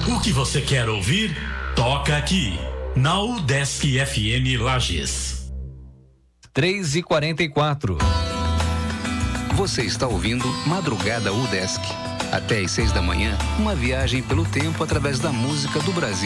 O que você quer ouvir, toca aqui, na UDESC FM Lages. 3h44. Você está ouvindo Madrugada UDESC. Até às 6 da manhã, uma viagem pelo tempo através da música do Brasil.